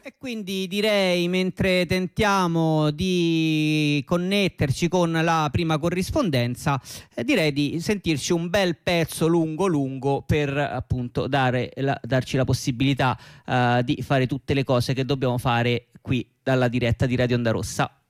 E quindi direi, mentre tentiamo di connetterci con la prima corrispondenza, direi di sentirci un bel pezzo lungo per appunto darci la possibilità di fare tutte le cose che dobbiamo fare qui dalla diretta di Radio Onda Rossa.